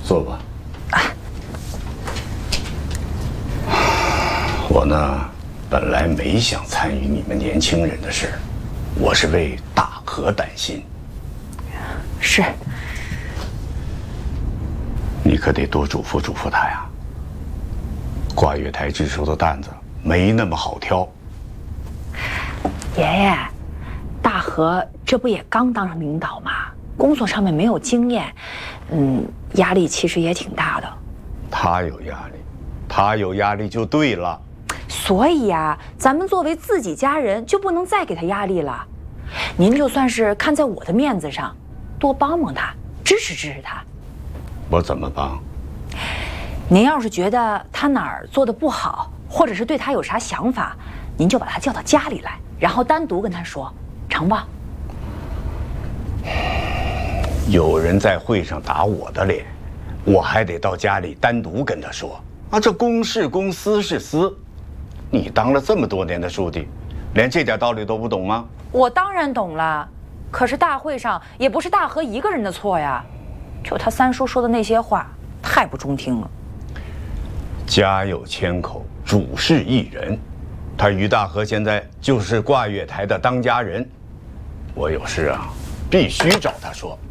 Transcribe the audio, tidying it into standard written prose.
坐吧。我呢，本来没想参与你们年轻人的事，我是为大河担心。 是。 你可得多嘱咐嘱咐他呀。挂月台支书的担子没那么好挑。 爷爷，大河这不也刚当上领导吗？工作上面没有经验，压力其实也挺大的。 他有压力，他有压力就对了。 所以呀，咱们作为自己家人，就不能再给他压力了。您就算是看在我的面子上，多帮帮他，支持支持他。 我怎么帮？ 您要是觉得他哪儿做的不好，或者是对他有啥想法，您就把他叫到家里来，然后单独跟他说，成吧？ 有人在会上打我的脸，我还得到家里单独跟他说啊，这公是公，私是私。你当了这么多年的书记，连这点道理都不懂吗？ 我当然懂了，可是大会上也不是大河一个人的错呀，就他三叔说的那些话，太不中听了。 家有千口，主事一人。他于大河现在就是挂月台的当家人，我有事啊，必须找他说。